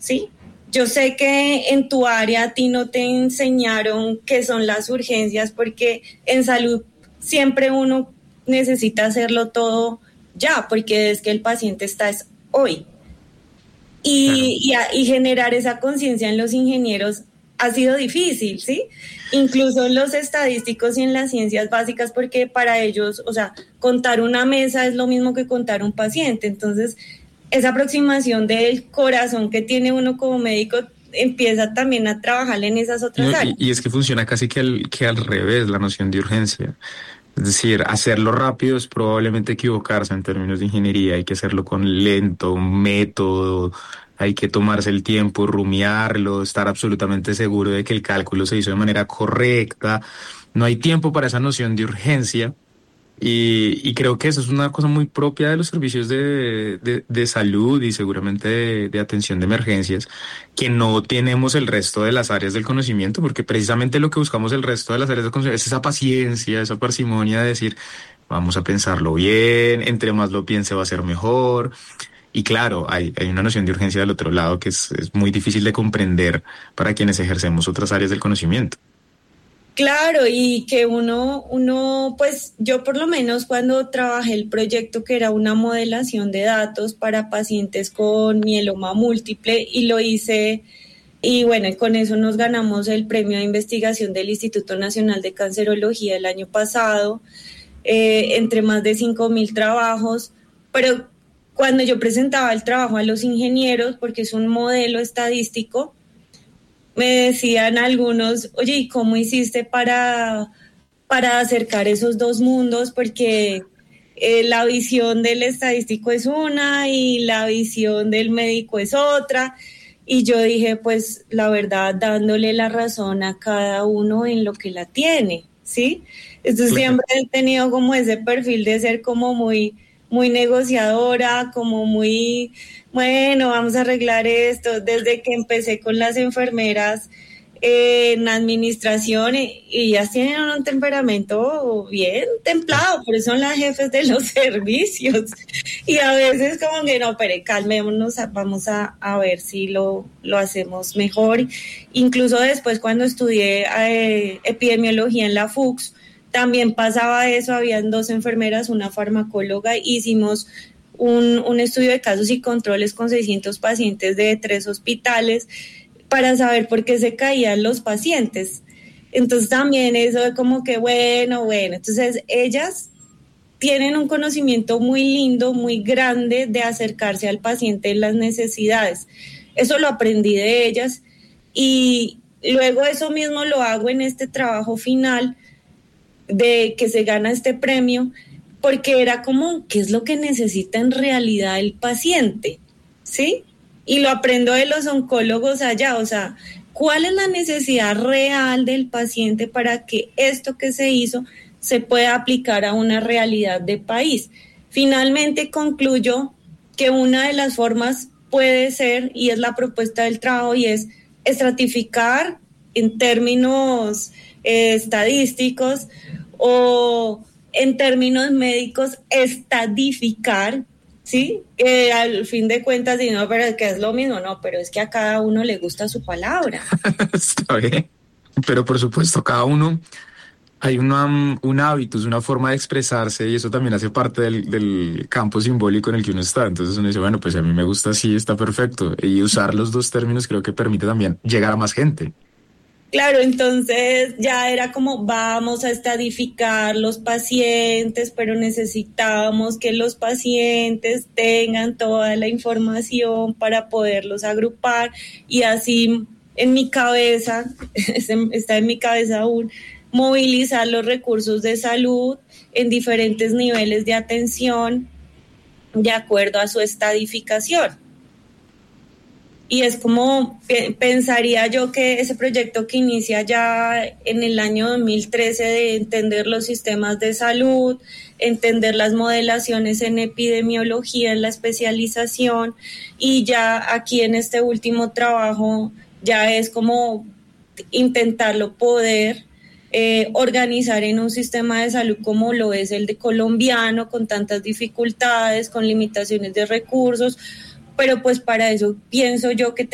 ¿sí? Yo sé que en tu área a ti no te enseñaron qué son las urgencias, porque en salud siempre uno necesita hacerlo todo ya, porque es que el paciente está es hoy. Claro. Y generar esa conciencia en los ingenieros ha sido difícil, ¿sí? Incluso en los estadísticos y en las ciencias básicas, porque para ellos, o sea, contar una mesa es lo mismo que contar un paciente. Entonces, esa aproximación del corazón que tiene uno como médico empieza también a trabajar en esas No, otras áreas. y es que funciona casi que al revés la noción de urgencia. Es decir, hacerlo rápido es probablemente equivocarse en términos de ingeniería. Hay que hacerlo con lento, un método, hay que tomarse el tiempo, rumiarlo, estar absolutamente seguro de que el cálculo se hizo de manera correcta. No hay tiempo para esa noción de urgencia. Y creo que eso es una cosa muy propia de los servicios de salud y seguramente de atención de emergencias, que no tenemos el resto de las áreas del conocimiento, porque precisamente lo que buscamos el resto de las áreas del conocimiento es esa paciencia, esa parsimonia de decir, vamos a pensarlo bien, entre más lo piense va a ser mejor. Y claro, hay una noción de urgencia del otro lado que es muy difícil de comprender para quienes ejercemos otras áreas del conocimiento. Claro, y que pues yo por lo menos cuando trabajé el proyecto que era una modelación de datos para pacientes con mieloma múltiple y lo hice, y bueno, y con eso nos ganamos el premio de investigación del Instituto Nacional de Cancerología el año pasado, entre más de 5.000 trabajos, pero cuando yo presentaba el trabajo a los ingenieros, porque es un modelo estadístico, me decían algunos, oye, ¿y cómo hiciste para acercar esos dos mundos? Porque la visión del estadístico es una y la visión del médico es otra. Y yo dije, pues la verdad, dándole la razón a cada uno en lo que la tiene, ¿sí? Entonces Claro. siempre he tenido como ese perfil de ser como muy negociadora, como muy, bueno, vamos a arreglar esto. Desde que empecé con las enfermeras en administración, y ellas tienen un temperamento bien templado, por eso son las jefes de los servicios. Y a veces como que no, pero calmémonos, vamos a ver si lo hacemos mejor. Incluso después cuando estudié epidemiología en la FUCS, también pasaba eso, habían dos enfermeras, una farmacóloga, hicimos un estudio de casos y controles con 600 pacientes de 3 hospitales para saber por qué se caían los pacientes. Entonces también eso de como que bueno, entonces ellas tienen un conocimiento muy lindo, muy grande de acercarse al paciente en las necesidades. Eso lo aprendí de ellas y luego eso mismo lo hago en este trabajo final de que se gana este premio, porque era como, ¿qué es lo que necesita en realidad el paciente? ¿Sí? Y lo aprendo de los oncólogos allá, o sea, ¿cuál es la necesidad real del paciente para que esto que se hizo se pueda aplicar a una realidad de país? Finalmente concluyo que una de las formas puede ser, y es la propuesta del trabajo, y es estratificar en términos estadísticos, o en términos médicos estadificar, ¿sí? Al fin de cuentas, y no, pero es que es lo mismo, no, pero es que a cada uno le gusta su palabra. Está bien. Pero por supuesto, cada uno hay un hábito, es una forma de expresarse y eso también hace parte del campo simbólico en el que uno está. Entonces uno dice, bueno, pues a mí me gusta así, está perfecto. Y usar los dos términos creo que permite también llegar a más gente. Claro, entonces ya era como vamos a estadificar los pacientes, pero necesitamos que los pacientes tengan toda la información para poderlos agrupar, y así en mi cabeza, está en mi cabeza aún, movilizar los recursos de salud en diferentes niveles de atención de acuerdo a su estadificación. Y es como, pensaría yo que ese proyecto que inicia ya en el año 2013 de entender los sistemas de salud, entender las modelaciones en epidemiología, en la especialización, y ya aquí en este último trabajo ya es como intentarlo poder organizar en un sistema de salud como lo es el de colombiano, con tantas dificultades, con limitaciones de recursos, pero pues para eso pienso yo que